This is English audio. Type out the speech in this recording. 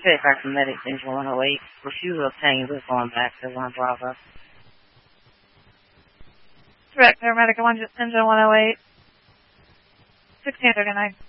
back from Medic Engine 108. Refusal obtained. We're going back to 1 Bravo. Direct, Paramedic Engine 108. 1639.